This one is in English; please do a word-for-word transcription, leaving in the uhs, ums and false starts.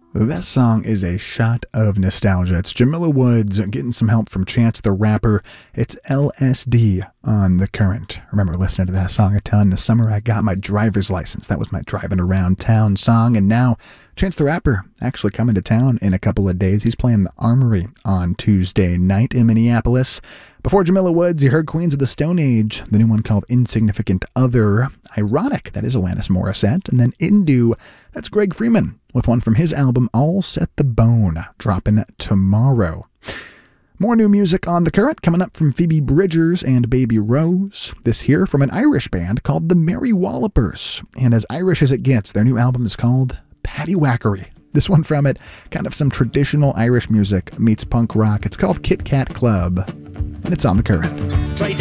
This song is a shot of nostalgia. It's Jamila Woods getting some help from Chance the Rapper. It's L S D on The Current. Remember listening to that song a ton. The summer I got my driver's license. That was my driving around town song. And now Chance the Rapper actually coming to town in a couple of days. He's playing the Armory on Tuesday night in Minneapolis. Before Jamila Woods, you heard Queens of the Stone Age, the new one called Insignificant Other. Ironic, that is Alanis Morissette. And then Indu, that's Greg Freeman, with one from his album All Set the Bone, dropping tomorrow. More new music on The Current coming up from Phoebe Bridgers and Baby Rose. This here from an Irish band called the Mary Wallopers. And as Irish as it gets, their new album is called Paddywhackery. This one from it, kind of some traditional Irish music meets punk rock. It's called Kit Kat Club, and it's on The Current.